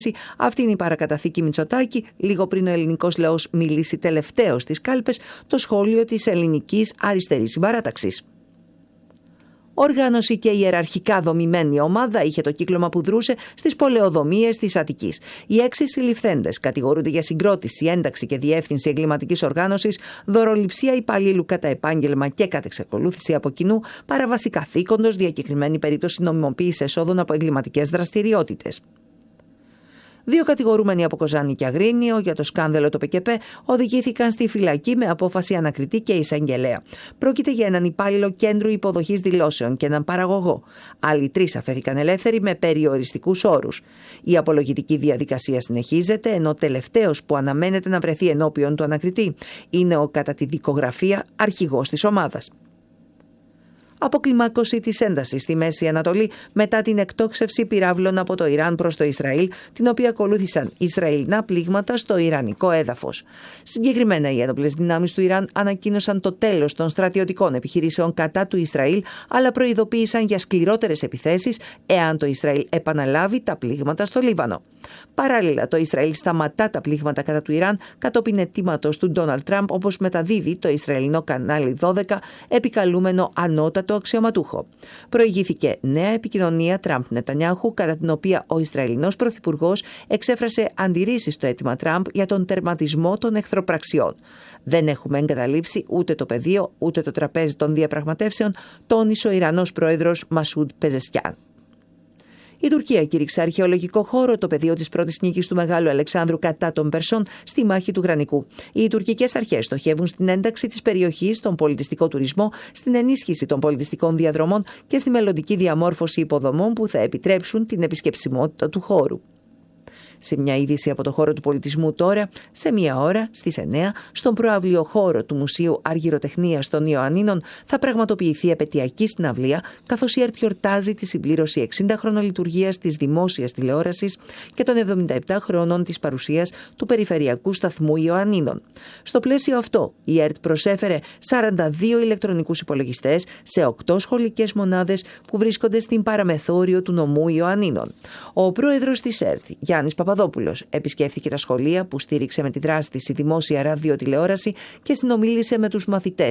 Αυτή είναι η παρακαταθήκη Μητσοτάκη, λίγο πριν ο ελληνικός λαός μιλήσει τελευταίος στις κάλπες, το σχόλιο της ελληνικής αριστερής συμπαράταξης. Οργάνωση και ιεραρχικά δομημένη ομάδα είχε το κύκλωμα που δρούσε στις πολεοδομίες της Αττικής. Οι 6 συλληφθέντες κατηγορούνται για συγκρότηση, ένταξη και διεύθυνση εγκληματικής οργάνωσης, δωροληψία υπαλλήλου κατά επάγγελμα και κατ' εξακολούθηση από κοινού, παραβάση καθήκοντος, διακεκριμένη περίπτωση νομιμοποίηση εσόδων από εγκληματικές δραστηριότητες. 2 κατηγορούμενοι από Κοζάνη και Αγρίνιο για το σκάνδαλο του ΠΚΠ οδηγήθηκαν στη φυλακή με απόφαση ανακριτή και εισαγγελέα. Πρόκειται για έναν υπάλληλο κέντρου υποδοχής δηλώσεων και έναν παραγωγό. Άλλοι 3 αφέθηκαν ελεύθεροι με περιοριστικούς όρους. Η απολογητική διαδικασία συνεχίζεται, ενώ τελευταίος που αναμένεται να βρεθεί ενώπιον του ανακριτή είναι ο κατά τη δικογραφία αρχηγός της ομάδας. Αποκλιμάκωση της έντασης στη Μέση Ανατολή μετά την εκτόξευση πυράβλων από το Ιράν προς το Ισραήλ, την οποία ακολούθησαν Ισραηλινά πλήγματα στο ιρανικό έδαφος. Συγκεκριμένα, οι ένοπλες δυνάμεις του Ιράν ανακοίνωσαν το τέλος των στρατιωτικών επιχειρήσεων κατά του Ισραήλ, αλλά προειδοποίησαν για σκληρότερες επιθέσεις εάν το Ισραήλ επαναλάβει τα πλήγματα στο Λίβανο. Παράλληλα, το Ισραήλ σταματά τα πλήγματα κατά του Ιράν κατόπιν αιτήματος του Ντόναλντ Τραμπ, όπως μεταδίδει το Ισραηλινό κανάλι 12, επικαλούμενο ανώτατο αξιωματούχο. Προηγήθηκε νέα επικοινωνία Τραμπ-Νετανιάχου, κατά την οποία ο Ισραηλινός πρωθυπουργός εξέφρασε αντιρρήσεις στο αίτημα Τραμπ για τον τερματισμό των εχθροπραξιών. Δεν έχουμε εγκαταλείψει ούτε το πεδίο ούτε το τραπέζι των διαπραγματεύσεων, τόνισε ο Ιρανός πρόεδρος Μασούντ Πεζεσκιάν. Η Τουρκία κήρυξε αρχαιολογικό χώρο το πεδίο της πρώτης νίκης του Μεγάλου Αλεξάνδρου κατά των Περσών στη μάχη του Γρανικού. Οι τουρκικές αρχές στοχεύουν στην ένταξη της περιοχής, στον πολιτιστικό τουρισμό, στην ενίσχυση των πολιτιστικών διαδρομών και στη μελλοντική διαμόρφωση υποδομών που θα επιτρέψουν την επισκεψιμότητα του χώρου. Σε μια είδηση από το χώρο του πολιτισμού τώρα, σε μία ώρα στις 9, στον προαύλιο χώρο του Μουσείου Αργυροτεχνίας των Ιωαννίνων θα πραγματοποιηθεί επετειακή συναυλία, καθώς η ΕΡΤ γιορτάζει τη συμπλήρωση 60 χρόνων λειτουργίας της δημόσιας τηλεόρασης και των 77 χρόνων της παρουσίας του Περιφερειακού Σταθμού Ιωαννίνων. Στο πλαίσιο αυτό, η ΕΡΤ προσέφερε 42 ηλεκτρονικούς υπολογιστές σε 8 σχολικές μονάδες που βρίσκονται στην παραμεθόριο του νομού Ιωαννίνων. Ο πρόεδρος της ΕΡΤ, Γιάννης Παπαδόπουλος, επισκέφθηκε τα σχολεία που στήριξε με τη δράση της η δημόσια ραδιοτηλεόραση και συνομίλησε με τους μαθητές